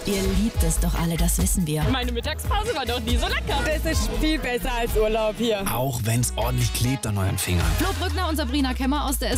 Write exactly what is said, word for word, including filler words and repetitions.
Ihr liebt es doch alle, das wissen wir. Meine Mittagspause war doch nie so lecker. Das ist viel besser als Urlaub hier. Auch wenn es ordentlich klebt an euren Fingern. Flo Brückner und Sabrina Kemmer aus der